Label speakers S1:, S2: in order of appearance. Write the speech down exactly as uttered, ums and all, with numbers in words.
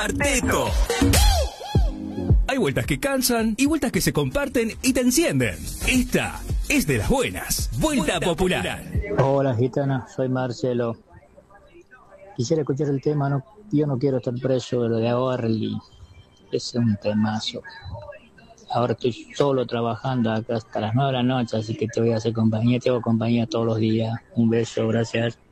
S1: Cuarteto. Hay vueltas que cansan y vueltas que se comparten y te encienden. Esta es de las buenas. Vuelta, Vuelta Popular.
S2: Popular. Hola, gitana, soy Marcelo. Quisiera escuchar el tema, no, yo no quiero estar preso de lo de Orly. Ese es un temazo. Ahora estoy solo trabajando acá hasta las nueve de la noche, así que te voy a hacer compañía, te hago compañía todos los días. Un beso, gracias.